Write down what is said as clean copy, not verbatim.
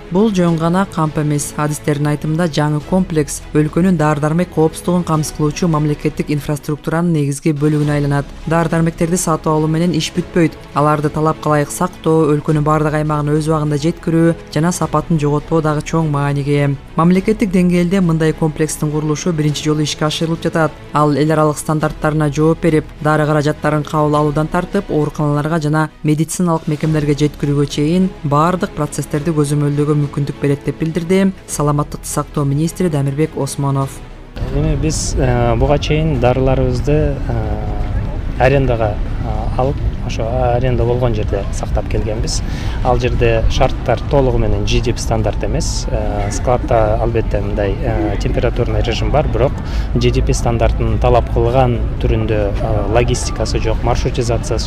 Бул жөн гана камп эмес. Адистердин айтымында жаңы комплекс өлкөнүн дары-дармек коопсуздугун камсыз кылуучу мамлекеттик инфраструктуранын негизги бөлүгүнө айланат. Дары-дармектерди сатып алуу менен иш бүтпөйт. Аларды талапка ылайык сактоо, өлкөнүн бардык аймагына өз убагында жеткирүү жана сапатын жоготпоо дагы чоң мааниге ээ. Мамлекеттик деңгээлде мындай комплекстин курулушу биринчи жолу ишке ашырылып жатат. Ал эл аралык стандарттарына жооп берип, дары каражаттарын кабыл алуудан тартып, ооруканаларга жана медициналык мекемелерге жеткирүүгө чейин бардык процесстерди көзөмөлдөөгө мүмкүндүк берет деп билдирди Саламаттыкты сактоо министри Дамирбек Осмонов. Эми биз буга чейин дарыларыбызды арендага алып, ошо аренда болгон жерде сактап келгенбиз. Ал жерде шарттар толугу менен GDP стандарт эмес. Складта албетте мындай температурный режим бар, бирок GDP стандартын талап кылган түрүндө логистикасы жок, маршрутизациясы